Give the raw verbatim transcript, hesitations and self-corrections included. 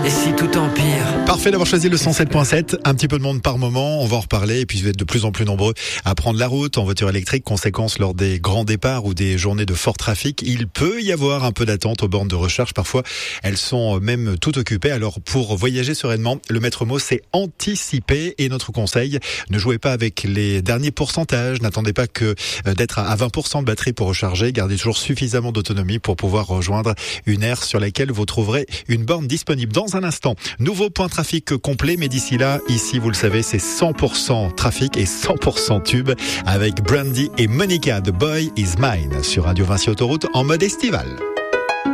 Et si tout empire? Parfait d'avoir choisi le cent sept point sept. Un petit peu de monde par moment, on va en reparler. Et puis vous êtes de plus en plus nombreux à prendre la route en voiture électrique. Conséquence, lors des grands départs ou des journées de fort trafic, il peut y avoir un peu d'attente aux bornes de recharge. Parfois, elles sont même toutes occupées. Alors pour voyager sereinement, le maître mot, c'est anticiper. Et notre conseil, ne jouez pas avec les derniers pourcentages. N'attendez pas que d'être à vingt pour cent de batterie pour recharger. Gardez toujours suffisamment d'autonomie pour pouvoir rejoindre une aire sur laquelle vous trouverez une borne disponible. Dans un instant, nouveau point trafic complet, mais d'ici là, ici, vous le savez, c'est cent pour cent trafic et cent pour cent tube avec Brandy et Monica, The Boy Is Mine sur Radio Vinci Autoroute en mode estival.